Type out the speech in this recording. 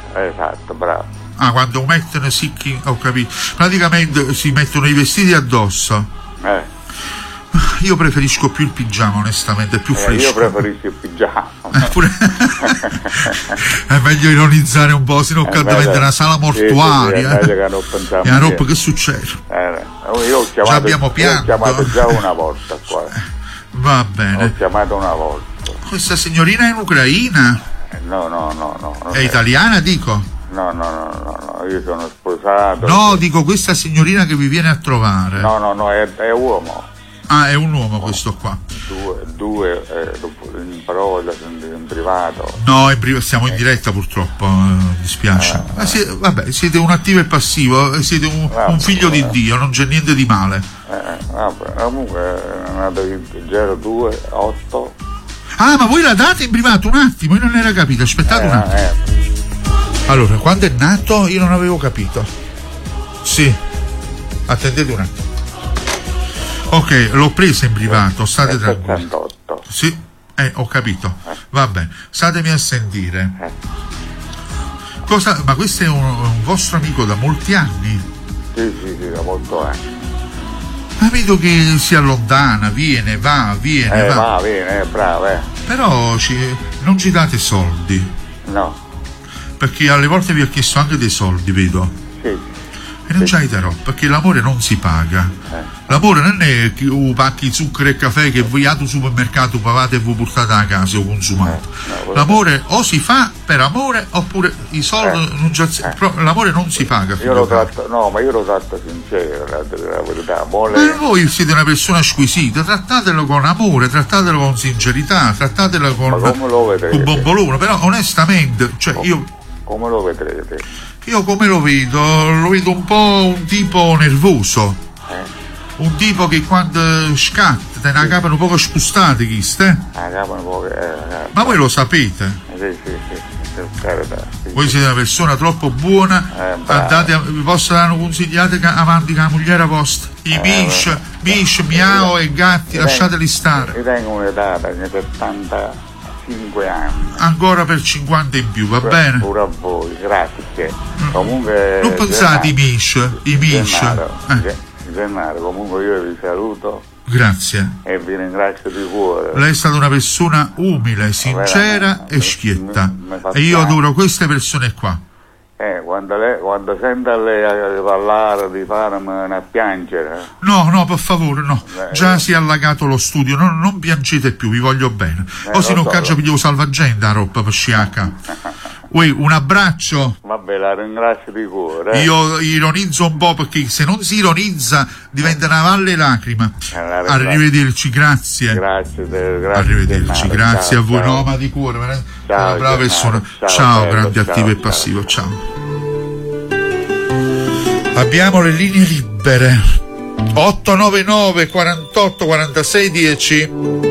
Esatto, bravo. Ah, quando mettono sicchi, ho capito. Praticamente si mettono i vestiti addosso. Io preferisco più il pigiama, onestamente, è più fresco. Io preferisco il pigiama. È meglio ironizzare un po', sennò cade diventa una sala mortuaria. È una roba che succede. Io ho chiamato, abbiamo pianto. Ho chiamato già una volta qua. Va bene. Ho chiamato una volta. Questa signorina è in Ucraina? No. È italiana, dico? No, io sono sposato. No, dico questa signorina che vi viene a trovare. No, è uomo. Ah, è un uomo questo qua. Due in parola, in privato. No, siamo in diretta purtroppo, mi dispiace. Vabbè, siete un attivo e passivo, siete un figlio di Dio, non c'è niente di male. Comunque è nato il 02-8. Ah, ma voi la date in privato un attimo, io non era capito, aspettate un attimo. Allora, quando è nato io non avevo capito. Sì, attendete un attimo. Ok, l'ho presa in privato, state tranquilli. Sì, ho capito. Va bene, statemi a sentire. Ma questo è un vostro amico da molti anni? Sì, da molto anni. Ma vedo che si allontana, viene, va. Viene, bravo, Però non ci date soldi. No. Perché alle volte vi ho chiesto anche dei soldi, vedo. Sì. E non c'hai darò, perché l'amore non si paga. L'amore non è che pacchi zucchero e caffè che voi al supermercato pagate e voi portate a casa o consumate. L'amore o si fa per amore oppure i soldi non c'è. L'amore non si paga. Io lo tratto sincero, la verità. Ma voi siete una persona squisita, trattatelo con amore, trattatelo con sincerità, trattatelo con bombolone, però onestamente, come lo vedrete? Io come lo vedo un po' un tipo nervoso, un tipo che quando scatta te ne capano poco spustate, ma voi lo sapete? Sì. Voi siete una persona troppo buona, vi posso dare consigliate avanti con la moglie vostra, i bisci, miao e gatti, lasciateli stare. Io tengo un'età da 75 anni. Ancora per 50 in più, va bene? Pure a voi, grazie. Comunque non pensate i mish. Gennaro, comunque io vi saluto. Grazie. E vi ringrazio di cuore. Lei è stata una persona umile, sincera e schietta. E io adoro queste persone qua. Quando sento lei parlare di farmi a piangere. No, per favore, no. Già si è allagato lo studio, non piangete più, vi voglio bene. O se non caccia piglio salvagente a roba per sciacca. Un abbraccio. Vabbè, la ringrazio di cuore. Io ironizzo un po' perché se non si ironizza diventa una valle lacrima. Arrivederci, grazie. Grazie. Arrivederci, grazie a voi. No, ma di cuore, una brava persona. Ciao, grande attivo e passivo, ciao. Abbiamo le linee libere. 899 48 46 10.